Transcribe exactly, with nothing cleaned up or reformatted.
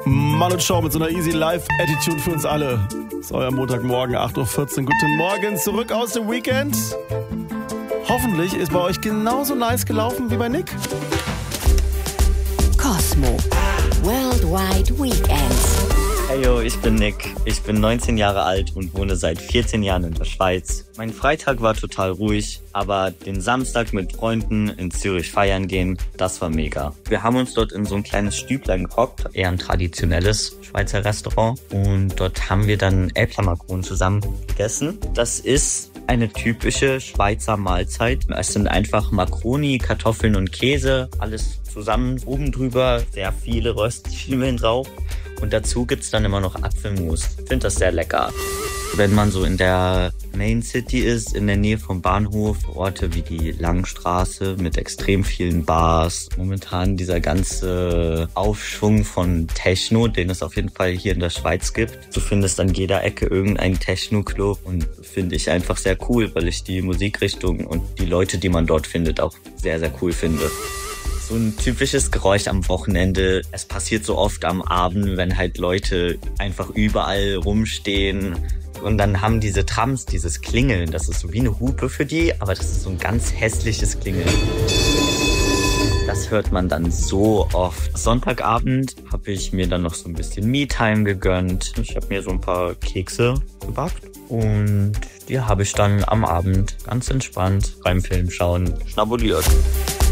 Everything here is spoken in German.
Mann und Show mit so einer easy life Attitude für uns alle. Das ist euer Montagmorgen, acht Uhr vierzehn. Guten Morgen, zurück aus dem Weekend. Hoffentlich ist bei euch genauso nice gelaufen wie bei Nick. Cosmo Worldwide Weekends. Hey yo, ich bin Nick. Ich bin neunzehn Jahre alt und wohne seit vierzehn Jahren in der Schweiz. Mein Freitag war total ruhig, aber den Samstag mit Freunden in Zürich feiern gehen, das war mega. Wir haben uns dort in so ein kleines Stüblein gehockt, eher ein traditionelles Schweizer Restaurant. Und dort haben wir dann Äpfelmakronen zusammen gegessen. Das ist eine typische Schweizer Mahlzeit. Es sind einfach Makroni, Kartoffeln und Käse, alles zusammen, oben drüber sehr viele Röstzwiebeln drauf. Und dazu gibt's dann immer noch Apfelmus. Ich finde das sehr lecker. Wenn man so in der Main City ist, in der Nähe vom Bahnhof, Orte wie die Langstraße mit extrem vielen Bars. Momentan dieser ganze Aufschwung von Techno, den es auf jeden Fall hier in der Schweiz gibt. Du findest an jeder Ecke irgendeinen Techno-Club und finde ich einfach sehr cool, weil ich die Musikrichtung und die Leute, die man dort findet, auch sehr, sehr cool finde. So ein typisches Geräusch am Wochenende. Es passiert so oft am Abend, wenn halt Leute einfach überall rumstehen. Und dann haben diese Trams dieses Klingeln. Das ist so wie eine Hupe für die, aber das ist so ein ganz hässliches Klingeln. Das hört man dann so oft. Sonntagabend habe ich mir dann noch so ein bisschen Me-Time gegönnt. Ich habe mir so ein paar Kekse gebackt. Und die habe ich dann am Abend ganz entspannt beim Film schauen schnabuliert.